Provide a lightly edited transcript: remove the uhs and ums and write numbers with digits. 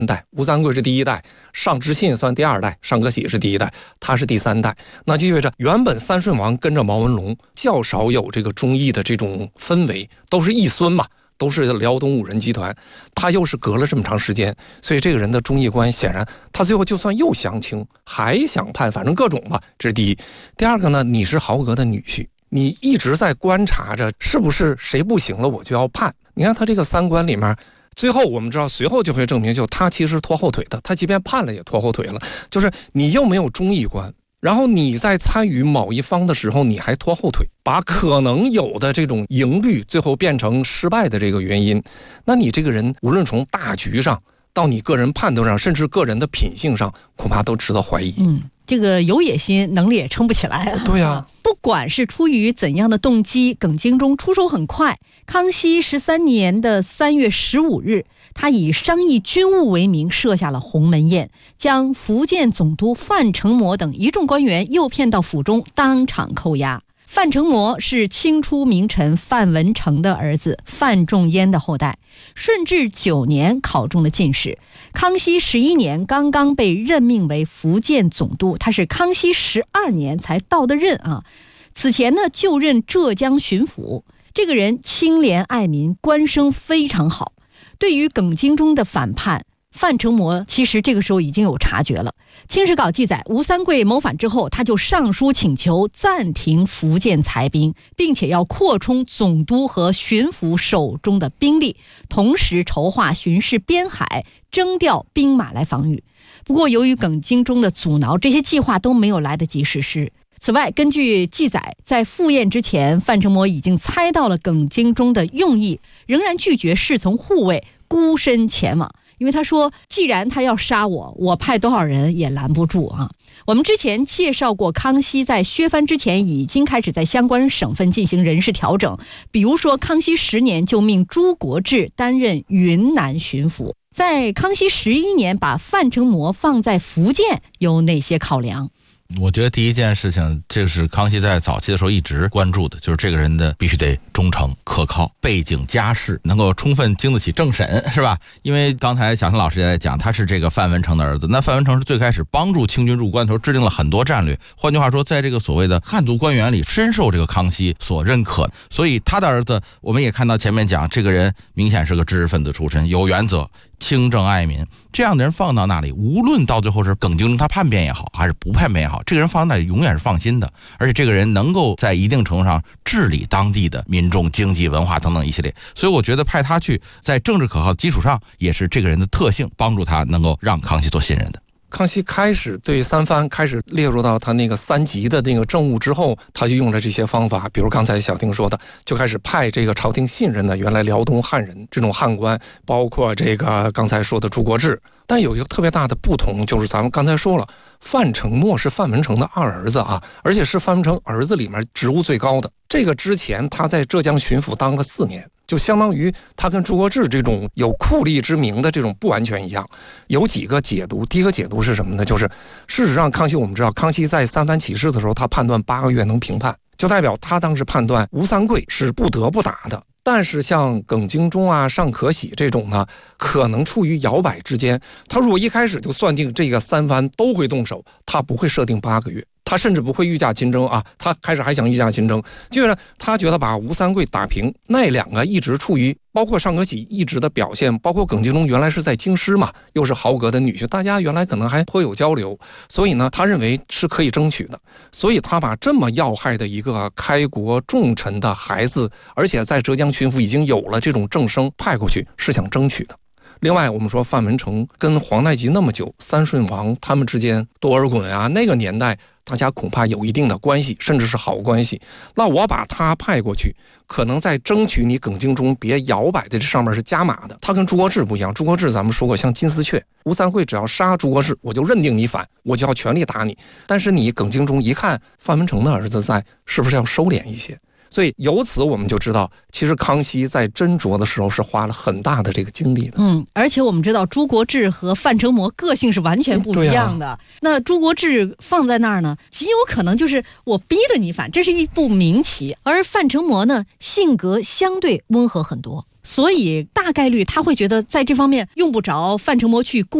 代，吴三桂是第一代，尚知信算第二代，尚可喜是第一代，他是第三代。那就意味着原本三顺王跟着毛文龙较少有这个忠义的这种氛围，都是义孙嘛，都是辽东五人集团，他又是隔了这么长时间，所以这个人的忠义观显然他最后就算又降清还想叛，反正各种吧，这是第一。第二个呢，你是豪格的女婿，你一直在观察着是不是谁不行了我就要叛。你看他这个三观里面，最后我们知道随后就会证明，就他其实拖后腿的，他即便叛了也拖后腿了，就是你又没有忠义观，然后你在参与某一方的时候你还拖后腿，把可能有的这种赢率最后变成失败的这个原因，那你这个人无论从大局上到你个人判断上，甚至个人的品性上，恐怕都值得怀疑。 这个有野心，能力也撑不起来啊。 对啊， 不管是出于怎样的动机，耿精忠出手很快。康熙13年的3月15日，他以商议军务为名设下了鸿门宴，将福建总督范承模等一众官员诱骗到府中，当场扣押。范承模是清初名臣范文成的儿子，范仲淹的后代。顺治9年考中了进士，康熙11年刚刚被任命为福建总督，他是康熙12年才到的任啊。此前呢，就任浙江巡抚。这个人清廉爱民，官声非常好。对于耿精忠的反叛，范承模其实这个时候已经有察觉了。清史稿记载，吴三桂谋反之后，他就上书请求暂停福建裁兵，并且要扩充总督和巡抚手中的兵力，同时筹划巡视边海，征调兵马来防御。不过由于耿精忠的阻挠，这些计划都没有来得及实施。此外，根据记载，在赴宴之前，范承模已经猜到了耿精忠的用意，仍然拒绝侍从护卫，孤身前往。因为他说，既然他要杀我，我派多少人也拦不住啊。我们之前介绍过，康熙在削藩之前已经开始在相关省份进行人事调整，比如说康熙10年就命朱国治担任云南巡抚。在康熙11年把范承模放在福建，有哪些考量？ 我觉得第一件事情，这是康熙在早期的时候一直关注的，就是这个人的必须得忠诚可靠，背景家世能够充分经得起政审，是吧？因为刚才小新老师也在讲，他是这个范文成的儿子，那范文成是最开始帮助清军入关的时候制定了很多战略，换句话说，在这个所谓的汉族官员里深受这个康熙所认可，所以他的儿子我们也看到前面讲，这个人明显是个知识分子出身，有原则，清正爱民，这样的人放到那里，无论到最后是耿精忠他叛变也好，还是不叛变也好，这个人放到那里永远是放心的，而且这个人能够在一定程度上治理当地的民众、经济、文化等等一系列，所以我觉得派他去在政治可靠的基础上，也是这个人的特性，帮助他能够让康熙所信任的。 康熙开始对三藩开始列入到他那个3级的那个政务之后，他就用了这些方法，比如刚才小丁说的，就开始派这个朝廷信任的原来辽东汉人这种汉官，包括这个刚才说的朱国治。但有一个特别大的不同，就是咱们刚才说了，范承模是范文成的二儿子啊，而且是范文成儿子里面职务最高的。这个之前他在浙江巡抚当了4年，就相当于他跟朱国治这种有酷吏之名的这种不完全一样。有几个解读，第一个解读是什么呢？就是事实上康熙，我们知道康熙在三藩起事的时候，他判断8个月能平叛，就代表他当时判断吴三桂是不得不打的。但是像耿精忠啊、尚可喜这种呢，可能处于摇摆之间。他如果一开始就算定这个三藩都会动手，他不会设定8个月，他甚至不会御驾亲征啊。他开始还想御驾亲征，就是他觉得把吴三桂打平，那2个一直处于，包括尚可喜一直的表现，包括耿精忠原来是在京师嘛，又是豪格的女婿，大家原来可能还颇有交流，所以呢，他认为是可以争取的，所以他把这么要害的一个开国重臣的孩子，而且在浙江巡抚已经有了这种正声派过去，是想争取的。另外我们说范文成跟皇太极那么久，三顺王他们之间多尔衮啊，那个年代大家恐怕有一定的关系，甚至是好关系。那我把他派过去，可能在争取你耿精忠别摇摆的这上面是加码的。他跟朱国治不一样，朱国治咱们说过像金丝雀，吴三桂只要杀朱国治，我就认定你反，我就要全力打你。但是你耿精忠一看范文成的儿子在，是不是要收敛一些？所以由此我们就知道，其实康熙在斟酌的时候是花了很大的这个精力的。 而且我们知道朱国治和范承模个性是完全不一样的。那朱国治放在那儿呢，极有可能就是我逼得你反，这是一步明棋。而范承模呢，性格相对温和很多。 所以大概率他会觉得在这方面用不着范成模去顾